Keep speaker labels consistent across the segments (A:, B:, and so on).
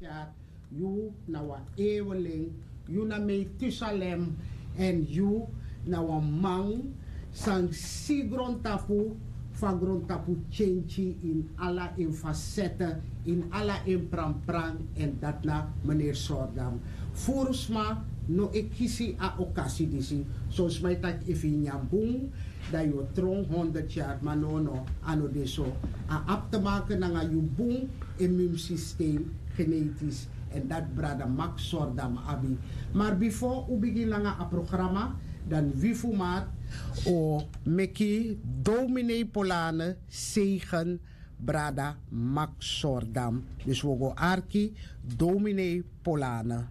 A: jaar, you na wa eweling, you na me tusalem en you na wa mang sang sigron tapu fagron tapu chenchi in alla in facetten, in alla in pram en dat na meneer Sordam. Voorsma no ik kisi a occasie disi, zoals mij tak even nyambung, dat je trong 100 jaar manono ano deso, a ap te maken na je boom immuunsysteem genetisch. En dat brada Max Sordam abi. Maar before u begin langa a programma, dan wifu maat o meki dominee Polane zegen brada Max Sordam. Dus we go arki dominee Polane.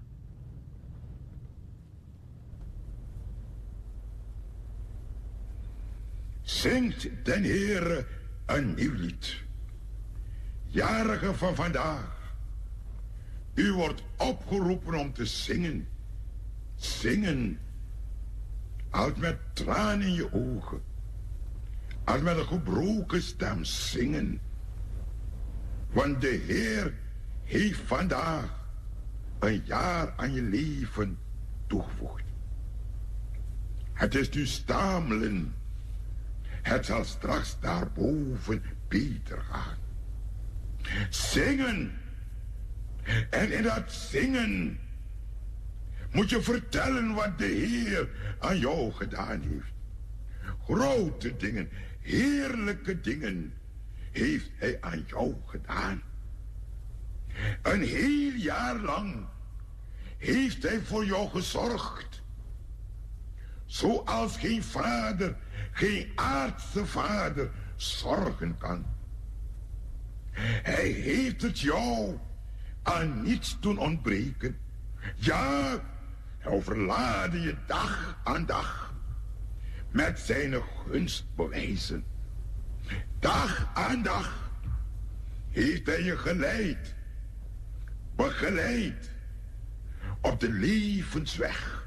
B: Zingt den Heere een nieuw lied. Jarige van vandaag. U wordt opgeroepen om te zingen. Zingen. Als met tranen in je ogen. Als met een gebroken stem zingen. Want de Heer heeft vandaag een jaar aan je leven toegevoegd. Het is nu stamelen. Het zal straks daarboven beter gaan. Zingen. En in dat zingen moet je vertellen wat de Heer aan jou gedaan heeft. Grote dingen, heerlijke dingen heeft Hij aan jou gedaan. Een heel jaar lang heeft Hij voor jou gezorgd. Zoals geen vader, geen aardse vader zorgen kan. Hij heeft het jou aan niets doen ontbreken. Ja, hij overlaadde je dag aan dag met zijn gunstbewijzen. Dag aan dag heeft hij je geleid, begeleid op de levensweg.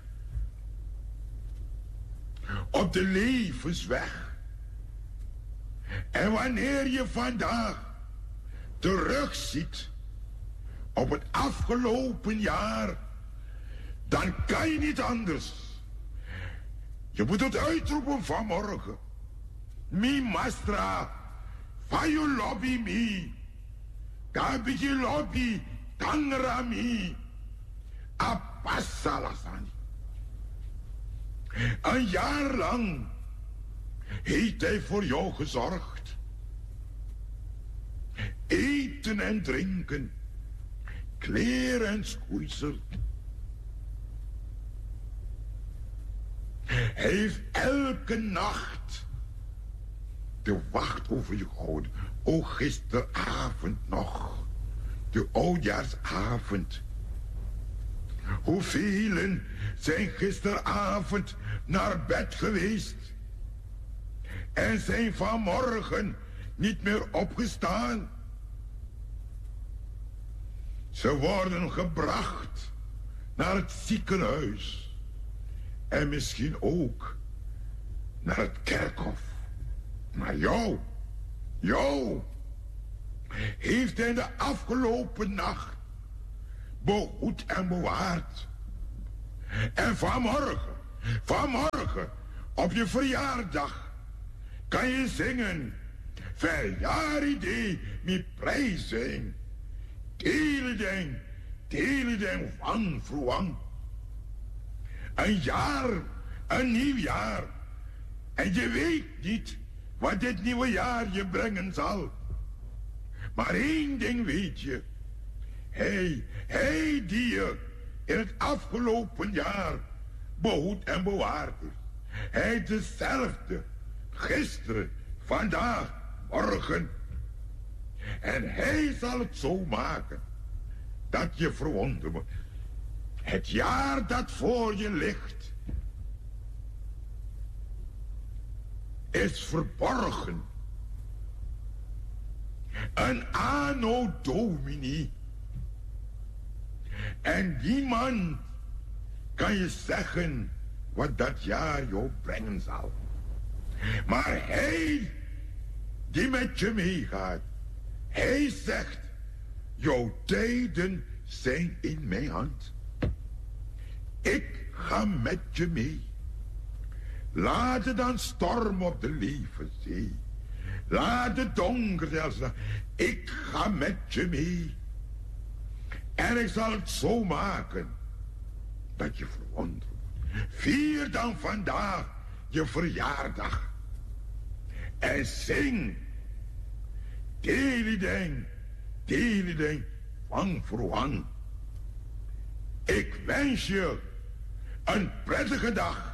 B: Op de levensweg. En wanneer je vandaag terugziet op het afgelopen jaar, dan kan je niet anders. Je moet het uitroepen vanmorgen. Mi mastra, fayu lobby mi, kabiji lobby, tangra mi, apasalasani. Een jaar lang heeft Hij voor jou gezorgd. Eten en drinken, kleren en schoeisel. Hij heeft elke nacht de wacht over je gehouden. Ook gisteravond nog, de oudjaarsavond. Hoeveel zijn gisteravond naar bed geweest en zijn vanmorgen niet meer opgestaan. Ze worden gebracht naar het ziekenhuis en misschien ook naar het kerkhof. Maar jou heeft Hij de afgelopen nacht behoed en bewaard. En vanmorgen, op je verjaardag, kan je zingen. Verjaardag met prijzing. Teleden van vroeg. Een jaar, een nieuw jaar. En je weet niet wat dit nieuwe jaar je brengen zal. Maar één ding weet je. Hij die je in het afgelopen jaar behoed en bewaard heeft. Hij is dezelfde, gisteren, vandaag, morgen. En Hij zal het zo maken dat je verwonderd wordt. Het jaar dat voor je ligt is verborgen. Een anno domini. En niemand kan je zeggen wat dat jaar jou brengen zal. Maar Hij die met je meegaat, Hij zegt, jouw tijden zijn in mijn hand. Ik ga met je mee. Laat het dan stormen op de levenszee. Laat het donker zelfs. Ik ga met je mee. En ik zal het zo maken dat je verwondert wordt. Vier dan vandaag je verjaardag. En zing. Delideng, wang voor wang. Ik wens je een prettige dag.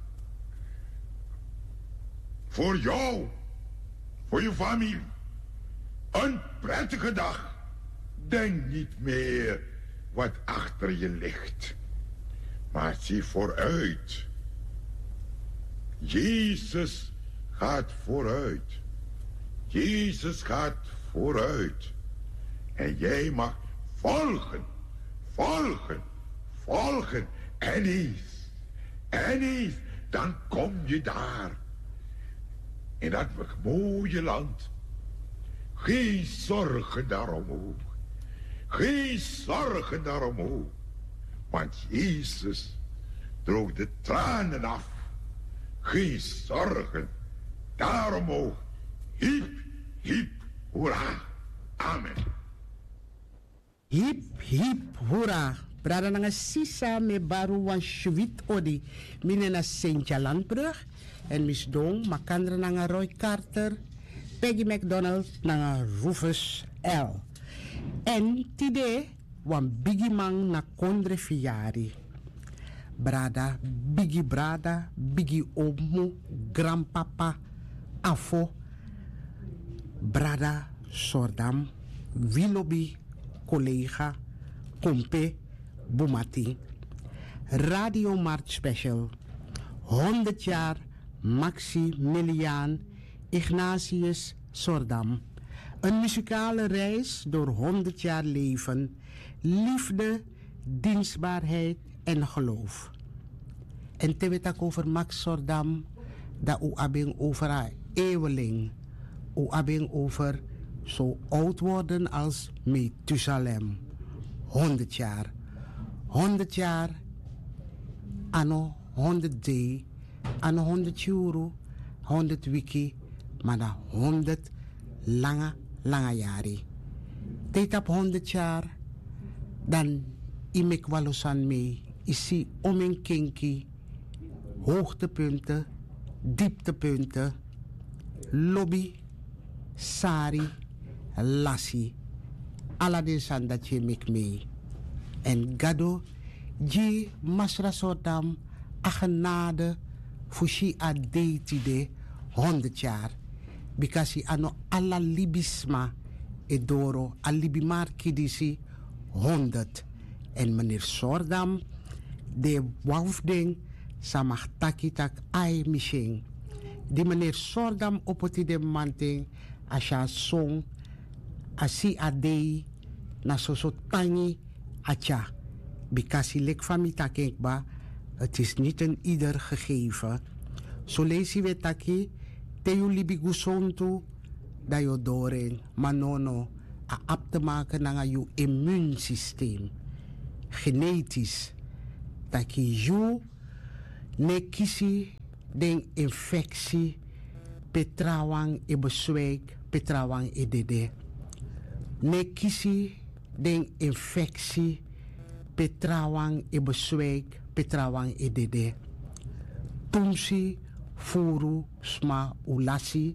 B: Voor jou, voor je familie. Een prettige dag. Denk niet meer wat achter je ligt. Maar zie vooruit. Jezus gaat vooruit. Jezus gaat vooruit. En jij mag volgen. En eens, dan kom je daar. In dat mooie land. Geen zorgen daarom. Want Jezus droog de tranen af. Geen zorgen daarom. Hiep, hiep, hoera. Amen.
A: Hip, hip, hoera. Brada nanga sisa me baru wan shwit odi. Mine na Sintja Landbrug. En Miss Dong, Makandra nanga Roy Carter. Peggy McDonald nanga Rufus L. En tide wan bigi man na kondre fiari. Brada, bigi omu, grandpapa, afo. Brada, Sordam, Wilobi, collega, kompe, Bumati. Radio Mart Special. 100 jaar Maximiliaan Ignatius Sordam. Een muzikale reis door 100 jaar leven, liefde, dienstbaarheid en geloof. En te weten over Max Sordam, dat u abing over haar eeuweling. U abing over zo oud worden als Methusalem. 100 jaar. 100 jaar. Anno 100 day. Anno 100 euro. 100 wiki. Maar na 100 lange jaren. Tijd op 100 jaar. Dan imek walosan mee. Isi omen kinki. Hoogtepunten. Dieptepunten. Lobby. Sari. Lassi. Aladin san dat je mek mee. En gado. Je masra Sordam. A genade. Fushi a deitide. 100 jaar. Because ano alla libisma edoro alibimar kidisi 100. En meneer Sordam de wafding samach takitak ai mishing. Die meneer Sordam opoti de manting asha song asi adei na soso tangi acha. Because lek famitakenkba, het is niet een ieder gegeven. Zo lezen we taki Teu libi gusontu da yo doren manono a ap te maken na je immuunsysteem. Genetisch. Dat je ne kisi den infectie petrawang e beswijk petrawang e dede. Ne kisi den infectie petrawang e beswijk petrawang e dede. Tumsi furu sma ulasi